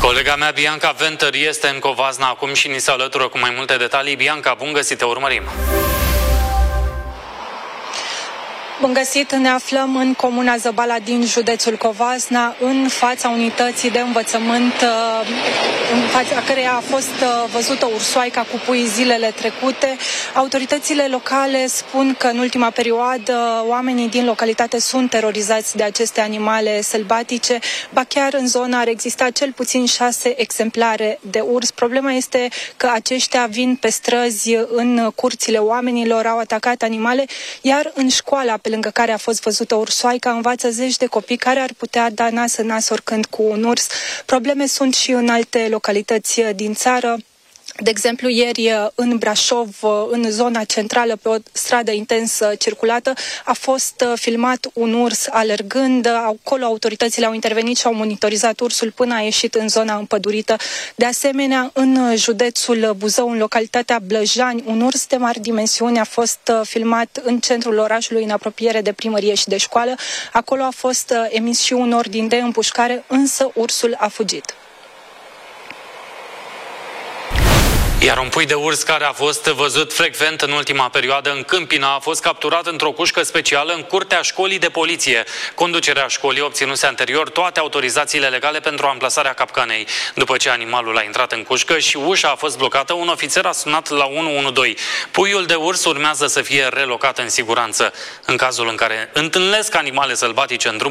Colega mea, Bianca Venter, este în Covasna acum și ni se alătură cu mai multe detalii. Bianca, bun găsit, te urmărim! Bun găsit, ne aflăm în comuna Zăbala din județul Covasna, în fața unității de învățământ, în fața căreia a fost văzută ursoaica cu pui zilele trecute. Autoritățile locale spun că în ultima perioadă oamenii din localitate sunt terorizați de aceste animale sălbatice, ba chiar în zonă ar exista cel puțin 6 exemplare de urs. Problema este că aceștia vin pe străzi în curțile oamenilor, au atacat animale, iar în școala pe lângă care a fost văzută ursoaica învață zeci de copii care ar putea da nas în nas oricând cu un urs. Probleme sunt și în alte localități din țară. De exemplu, ieri în Brașov, în zona centrală, pe o stradă intens circulată, a fost filmat un urs alergând. Acolo autoritățile au intervenit și au monitorizat ursul până a ieșit în zona împădurită. De asemenea, în județul Buzău, în localitatea Blăjani, un urs de mari dimensiuni a fost filmat în centrul orașului, în apropiere de primărie și de școală. Acolo a fost emis și un ordin de împușcare, însă ursul a fugit. Iar un pui de urs care a fost văzut frecvent în ultima perioadă în Câmpina a fost capturat într-o cușcă specială în curtea școlii de poliție. Conducerea școlii obținuse anterior toate autorizațiile legale pentru amplasarea capcanei. După ce animalul a intrat în cușcă și ușa a fost blocată, un ofițer a sunat la 112. Puiul de urs urmează să fie relocat în siguranță. În cazul în care întâlnesc animale sălbatice în drum,